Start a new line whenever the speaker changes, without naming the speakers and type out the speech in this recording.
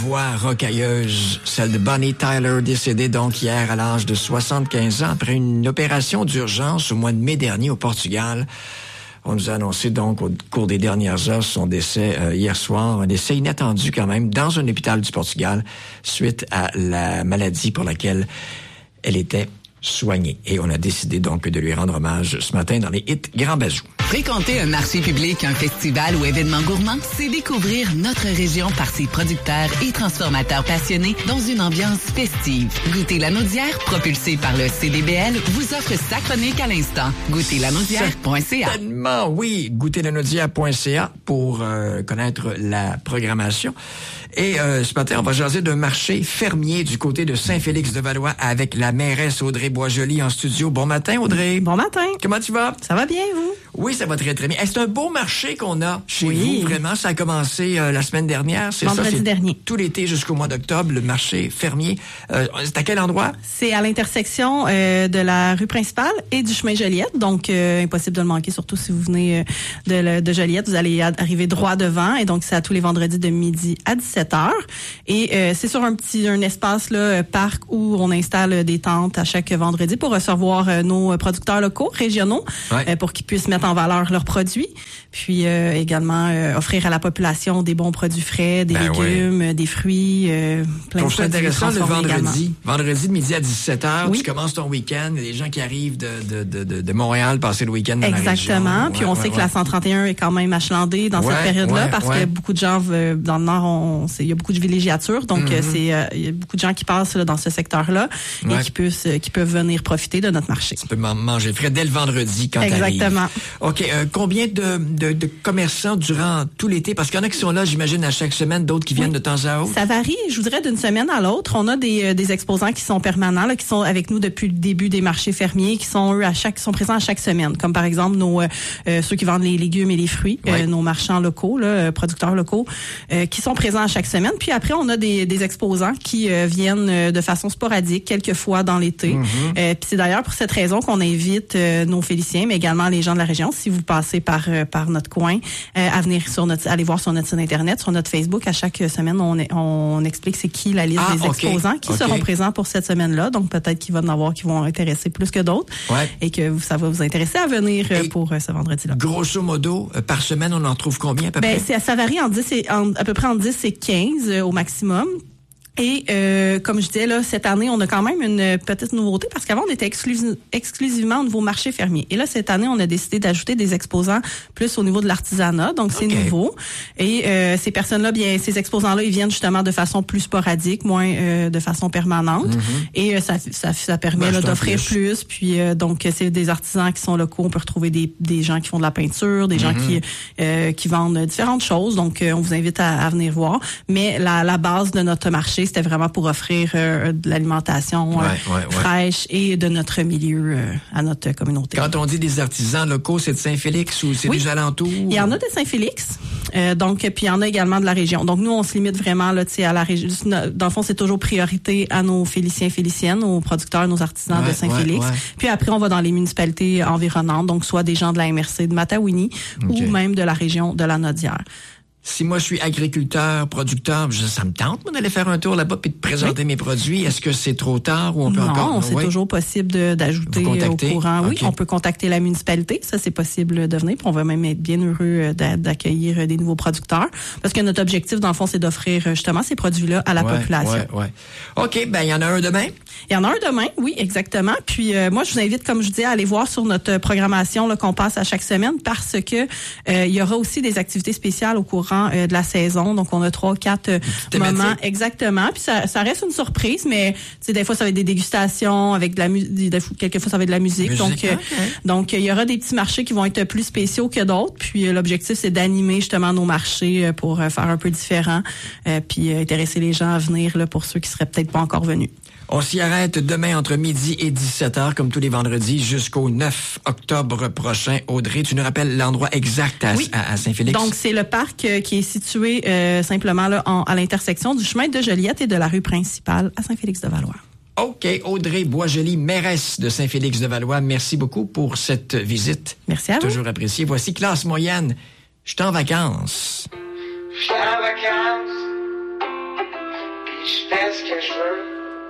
voix rocailleuse, celle de Bonnie Tyler, décédée donc hier à l'âge de 75 ans après une opération d'urgence au mois de mai dernier au Portugal. On nous a annoncé donc au cours des dernières heures son décès hier soir, un décès inattendu quand même dans un hôpital du Portugal suite à la maladie pour laquelle elle était soignée. Et on a décidé donc de lui rendre hommage ce matin dans les hits Grand Bazou.
Fréquenter un marché public, un festival ou événement gourmand, c'est découvrir notre région par ses producteurs et transformateurs passionnés dans une ambiance festive. Goûter la Naudière, propulsé par le CDBL, vous offre sa chronique à l'instant. Goûterlanaudière.ca.
Certainement, oui, goûterlanaudière.ca pour connaître la programmation. Et ce matin, on va jaser d'un marché fermier du côté de Saint-Félix-de-Valois avec la mairesse Audrey Boisjoli en studio. Bon matin, Audrey.
Bon matin.
Comment tu vas?
Ça va bien, vous?
Oui, ça va très, très bien. C'est un beau marché qu'on a chez vous, vraiment. Ça a commencé la semaine dernière, c'est
vendredi dernier.
Tout l'été jusqu'au mois d'octobre, le marché fermier. C'est à quel endroit?
C'est à l'intersection de la rue principale et du chemin Joliette. Donc, impossible de le manquer, surtout si vous venez de Joliette. Vous allez arriver droit devant. Et donc, c'est à tous les vendredis de midi à 17h. Et c'est sur un espace là, parc où on installe des tentes à chaque vendredi pour recevoir nos producteurs locaux, régionaux, pour qu'ils puissent mettre en valeur leurs produits. Puis également offrir à la population des bons produits frais, des légumes, des fruits, plein de choses.
C'est intéressant le vendredi. Vendredi de midi à 17h,
oui.
Tu commences ton week-end. Il y a des gens qui arrivent de Montréal passer le week-end dans
Exactement.
la région.
Puis on sait que la 131 est quand même achalandée dans cette période-là parce que beaucoup de gens dans le Nord, il y a beaucoup de villégiature. Donc il y a beaucoup de gens qui passent là, dans ce secteur-là et qui peuvent venir profiter de notre marché.
Tu peux manger frais dès le vendredi quand tu arrives.
Exactement.
OK. Combien de commerçants durant tout l'été? Parce qu'il y en a qui sont là, j'imagine, à chaque semaine, d'autres qui viennent de temps à autre.
Ça varie, je vous dirais, d'une semaine à l'autre. On a des exposants qui sont permanents, là, qui sont avec nous depuis le début des marchés fermiers, qui sont eux qui sont présents à chaque semaine. Comme par exemple ceux qui vendent les légumes et les fruits, nos marchands locaux, là, producteurs locaux, qui sont présents à chaque semaine. Puis après, on a des exposants qui viennent de façon sporadique, quelques fois dans l'été. Puis c'est d'ailleurs pour cette raison qu'on invite nos Féliciens, mais également les gens de la région, si vous passez par notre coin, à venir aller voir sur notre site Internet, sur notre Facebook. À chaque semaine, on explique c'est qui la liste des exposants qui seront présents pour cette semaine-là. Donc, peut-être qu'il va en avoir qui vont intéresser plus que d'autres et que ça va vous intéresser à venir pour ce vendredi-là.
Grosso modo, par semaine, on en trouve combien à peu près?
Ça varie à peu près entre 10 et 15 au maximum. Et comme je disais, là, cette année, on a quand même une petite nouveauté parce qu'avant, on était exclusivement au niveau marché fermier. Et là, cette année, on a décidé d'ajouter des exposants plus au niveau de l'artisanat. Donc, c'est nouveau. Et ces personnes-là, ces exposants-là, ils viennent justement de façon plus sporadique, moins de façon permanente. Et ça permet d'offrir plus. Puis, donc, c'est des artisans qui sont locaux. On peut retrouver des gens qui font de la peinture, des gens qui vendent différentes choses. Donc, on vous invite à venir voir. Mais la base de notre marché, c'était vraiment pour offrir de l'alimentation fraîche et de notre milieu à notre communauté.
Quand on dit des artisans locaux, c'est de Saint-Félix ou c'est des alentours? Il
y en a de Saint-Félix. Donc, puis il y en a également de la région. Donc, nous, on se limite vraiment là, à la région. Dans le fond, c'est toujours priorité à nos Féliciens, Féliciennes, aux producteurs, nos artisans de Saint-Félix. Puis après, on va dans les municipalités environnantes, donc soit des gens de la MRC de Matawini ou même de la région de la Naudière.
Si moi, je suis agriculteur, producteur, ça me tente, moi, d'aller faire un tour là-bas puis de présenter mes produits. Est-ce que c'est trop tard ou on peut encore?
Non, c'est toujours possible d'ajouter au courant. Oui, on peut contacter la municipalité. Ça, c'est possible de venir. Puis on va même être bien heureux d'accueillir des nouveaux producteurs. Parce que notre objectif, dans le fond, c'est d'offrir justement ces produits-là à la population.
OK, il y en a un demain?
Il y en a un demain, oui, exactement. Puis moi, je vous invite, comme je dis, à aller voir sur notre programmation là, qu'on passe à chaque semaine parce que il y aura aussi des activités spéciales au courant de la saison. Donc, on a 3-4 moments. Exactement. Puis ça reste une surprise, mais des fois, ça va être des dégustations avec de la musique. Quelquefois, ça va être de la musique. Donc, il y aura des petits marchés qui vont être plus spéciaux que d'autres. Puis, l'objectif, c'est d'animer justement nos marchés pour faire un peu différent. Puis, intéresser les gens à venir là, pour ceux qui seraient peut-être pas encore venus.
On s'y arrête demain entre midi et 17h, comme tous les vendredis, jusqu'au 9 octobre prochain. Audrey, tu nous rappelles l'endroit exact à Saint-Félix?
Donc, c'est le parc qui est situé simplement là, à l'intersection du chemin de Joliette et de la rue principale à Saint-Félix-de-Valois.
OK. Audrey Boisjoli, mairesse de Saint-Félix-de-Valois, merci beaucoup pour cette visite.
Merci à vous.
Toujours apprécié. Voici Classe moyenne. Je suis en vacances.
Je suis en vacances. Je fais ce que je veux.